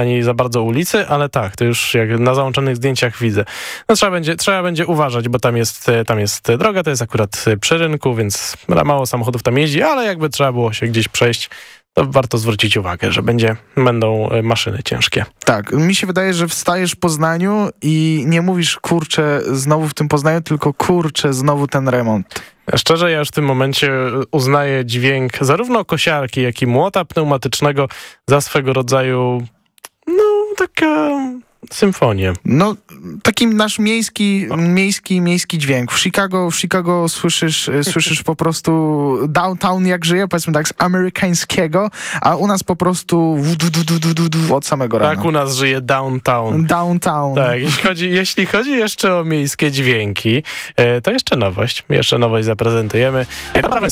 ani za bardzo ulicy, ale tak, to już jak na załączonych zdjęciach widzę. No trzeba będzie uważać, bo tam jest droga, to jest akurat przy rynku, więc mało samochodów tam jeździ, ale jakby trzeba było się gdzieś przejść, to warto zwrócić uwagę, że będą maszyny ciężkie. Tak, mi się wydaje, że wstajesz w Poznaniu i nie mówisz kurczę znowu w tym Poznaniu, tylko kurczę znowu ten remont. Szczerze, ja już w tym momencie uznaję dźwięk zarówno kosiarki, jak i młota pneumatycznego za swego rodzaju, taka symfonię. No, taki nasz miejski dźwięk. W Chicago słyszysz po prostu downtown jak żyje, powiedzmy tak, z amerykańskiego, a u nas po prostu od samego rana. Tak, u nas żyje downtown. Downtown. Tak, jeśli chodzi jeszcze o miejskie dźwięki, to jeszcze nowość zaprezentujemy.